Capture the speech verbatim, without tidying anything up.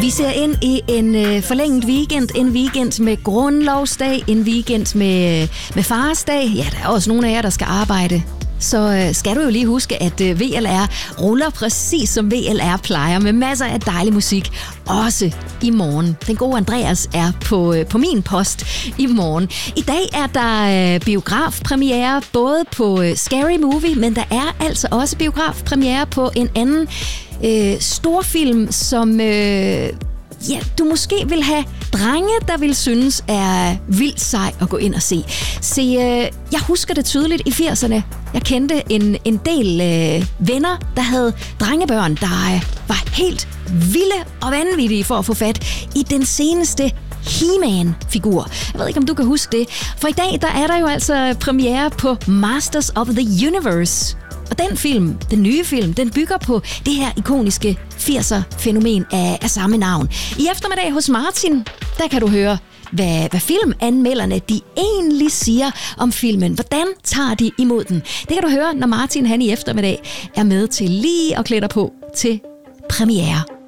Vi ser ind i en øh, forlænget weekend, en weekend med grundlovsdag, en weekend med, med farsdag. Ja, der er også nogle af jer, der skal arbejde. Så øh, skal du jo lige huske, at øh, V L R ruller præcis som V L R plejer, med masser af dejlig musik, også i morgen. Den gode Andreas er på, øh, på min post i morgen. I dag er der øh, biografpremiere både på øh, Scary Movie, men der er altså også biografpremiere på en anden øh, storfilm, som øh, ja, du måske vil have drenge, der vil synes er vildt sej at gå ind og se. Se, øh, jeg husker det tydeligt i firserne. Jeg kendte en, en del øh, venner, der havde drengebørn, der øh, var helt vilde og vanvittige for at få fat i den seneste He-Man-figur. Jeg ved ikke, om du kan huske det. For i dag, der er der jo altså premiere på Masters of the Universe. Og den film, den nye film, den bygger på det her ikoniske firser-fænomen af, af samme navn. I eftermiddag hos Martin, der kan du høre, hvad, hvad filmanmelderne de egentlig siger om filmen. Hvordan tager de imod den? Det kan du høre, når Martin han i eftermiddag er med til lige at klæde dig på til premiere.